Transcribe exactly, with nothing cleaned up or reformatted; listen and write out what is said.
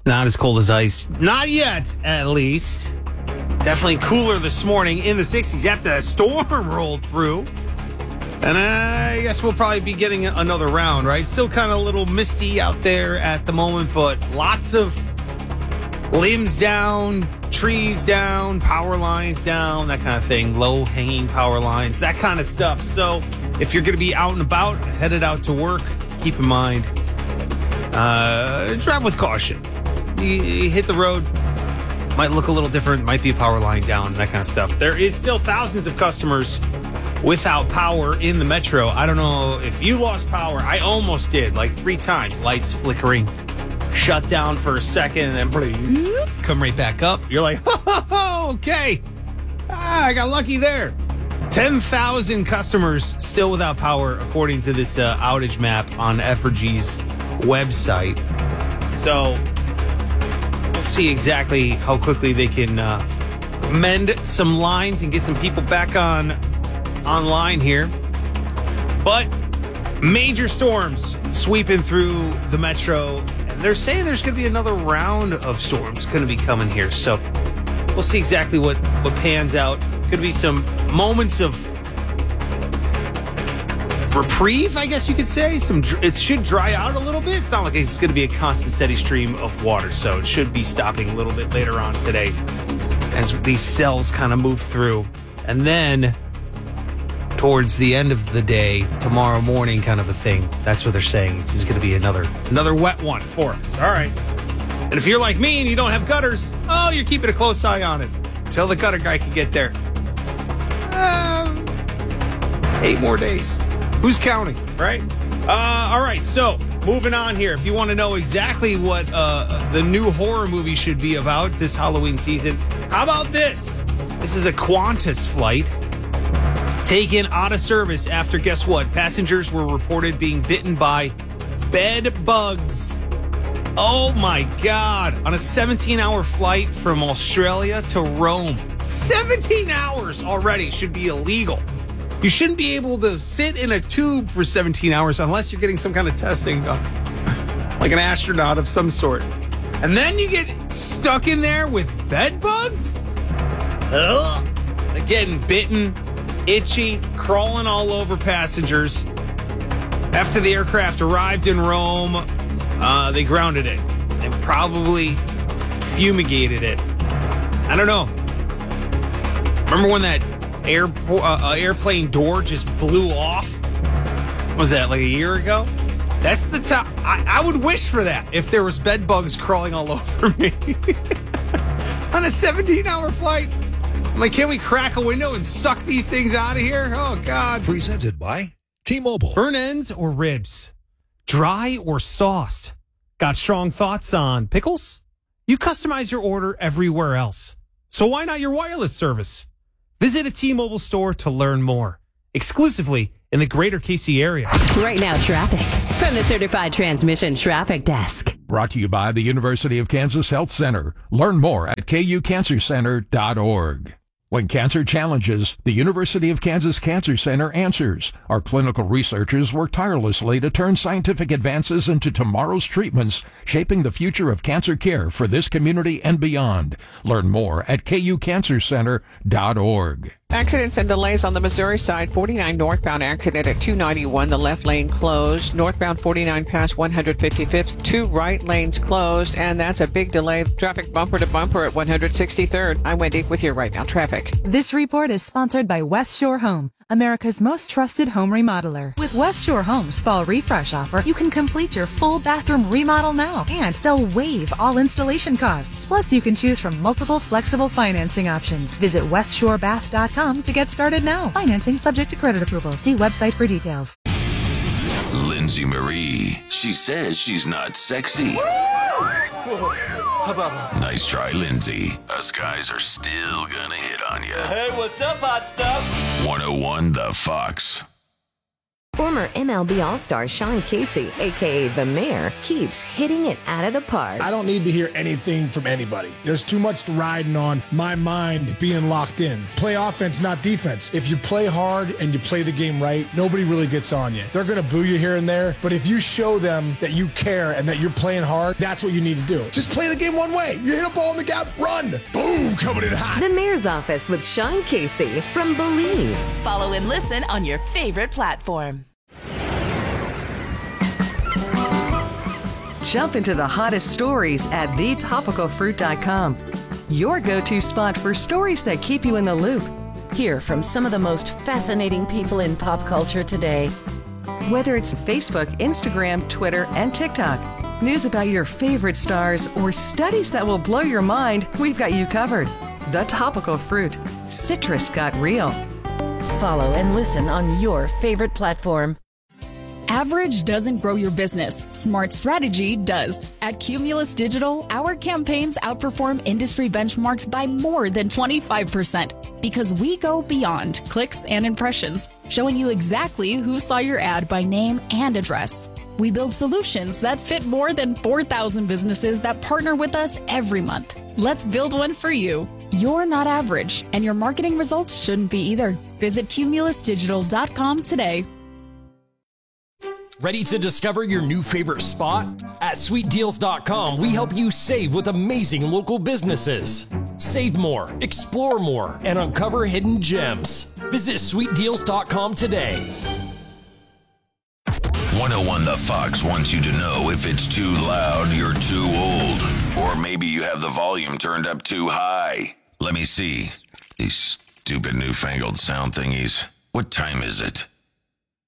Not as cold as ice. Not yet, at least. Definitely cooler this morning in the sixties after that storm rolled through. And I guess we'll probably be getting another round, right? Still kind of a little misty out there at the moment, but lots of limbs down, trees down, power lines down, that kind of thing. Low-hanging power lines, that kind of stuff. So if you're going to be out and about, headed out to work, keep in mind, uh, drive with caution. You, you hit the road, might look a little different, might be a power line down, that kind of stuff. There is still thousands of customers without power in the metro. I don't know if you lost power. I almost did, like three times. Lights flickering, shut down for a second, and then bloop, come right back up. You're like, ho, ho, ho, okay. Ah, I got lucky there. ten thousand customers still without power, according to this uh, outage map on Evergy's website. So we'll see exactly how quickly they can uh, mend some lines and get some people back on online here. But major storms sweeping through the metro, and they're saying there's going to be another round of storms going to be coming here. So we'll see exactly what, what pans out. Could be some moments of reprieve, I guess you could say. Some it should dry out a little bit. It's not like it's going to be a constant steady stream of water, so it should be stopping a little bit later on today as these cells kind of move through. And then towards the end of the day, tomorrow morning kind of a thing. That's what they're saying. This is going to be another another wet one for us. All right. And if you're like me and you don't have gutters, oh, you're keeping a close eye on it until the gutter guy can get there. Uh, eight more days. Who's counting, right? Uh, all right, so moving on here. If you want to know exactly what uh, the new horror movie should be about this Halloween season, how about this? This is a Qantas flight taken out of service after, guess what? Passengers were reported being bitten by bed bugs. Oh, my God. On a seventeen-hour flight from Australia to Rome. seventeen hours already should be illegal. You shouldn't be able to sit in a tube for seventeen hours unless you're getting some kind of testing done, like an astronaut of some sort. And then you get stuck in there with bed bugs? Ugh. They're getting bitten, itchy, crawling all over passengers. After the aircraft arrived in Rome, uh, they grounded it and probably fumigated it. I don't know. Remember when that Airport, uh, airplane door just blew off? What was that, like a year ago? That's the top. I, I would wish for that if there was bed bugs crawling all over me on a seventeen-hour flight. I'm like, can we crack a window and suck these things out of here? Oh, God. Presented by T-Mobile. Burn ends or ribs? Dry or sauced? Got strong thoughts on pickles? You customize your order everywhere else. So why not your wireless service? Visit a T-Mobile store to learn more. Exclusively in the greater K C area. Right now, traffic from the Certified Transmission Traffic Desk. Brought to you by the University of Kansas Health Center. Learn more at k u cancer center dot org. When cancer challenges, the University of Kansas Cancer Center answers. Our clinical researchers work tirelessly to turn scientific advances into tomorrow's treatments, shaping the future of cancer care for this community and beyond. Learn more at k u cancer center dot org. Accidents and delays on the Missouri side. forty-nine northbound accident at two ninety-one. The left lane closed. Northbound forty-nine past one hundred fifty-fifth. Two right lanes closed. And that's a big delay. Traffic bumper to bumper at one hundred sixty-third. I'm Wendy with your Right Now traffic. This report is sponsored by West Shore Home, America's most trusted home remodeler. With West Shore Home's Fall Refresh offer, you can complete your full bathroom remodel now, and they'll waive all installation costs. Plus, you can choose from multiple flexible financing options. Visit west shore bath dot com to get started now. Financing subject to credit approval. See website for details. Lindsay Marie. She says she's not sexy. Nice try, Lindsay. Us guys are still gonna hit on you. Hey, what's up, hot stuff? one oh one The Fox. Former M L B All-Star Sean Casey, a k a. The Mayor, keeps hitting it out of the park. I don't need to hear anything from anybody. There's too much riding on my mind being locked in. Play offense, not defense. If you play hard and you play the game right, nobody really gets on you. They're going to boo you here and there, but if you show them that you care and that you're playing hard, that's what you need to do. Just play the game one way. You hit a ball in the gap, run. Boom, coming in hot. The Mayor's Office with Sean Casey from Believe. Follow and listen on your favorite platform. Jump into the hottest stories at the topical fruit dot com. Your go-to spot for stories that keep you in the loop. Hear from some of the most fascinating people in pop culture today. Whether it's Facebook, Instagram, Twitter, and TikTok, news about your favorite stars, or studies that will blow your mind, we've got you covered. The Topical Fruit. Citrus got real. Follow and listen on your favorite platform. Average doesn't grow your business. Smart strategy does. At Cumulus Digital, our campaigns outperform industry benchmarks by more than twenty-five percent because we go beyond clicks and impressions, showing you exactly who saw your ad by name and address. We build solutions that fit more than four thousand businesses that partner with us every month. Let's build one for you. You're not average, and your marketing results shouldn't be either. Visit cumulus digital dot com today. Ready to discover your new favorite spot? At sweet deals dot com, we help you save with amazing local businesses. Save more, explore more, and uncover hidden gems. Visit sweet deals dot com today. one oh one The Fox wants you to know if it's too loud, you're too old. Or maybe you have the volume turned up too high. Let me see. These stupid newfangled sound thingies. What time is it?